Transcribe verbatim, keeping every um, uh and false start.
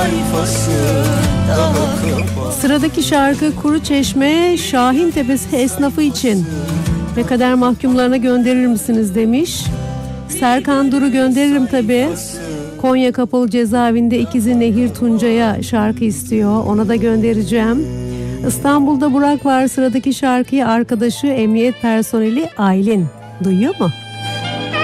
sayfası daha kapanmaz. Sıradaki şarkı Kuru Çeşme Şahin Tepesi esnafı için. Ve kader mahkumlarına gönderir misiniz demiş. Serkan Duru gönderirim tabi. Konya Kapalı Cezaevinde ikizi Nehir Tuncay'a şarkı istiyor. Ona da göndereceğim. İstanbul'da Burak var, sıradaki şarkıyı arkadaşı emniyet personeli Aylin. Duyuyor mu?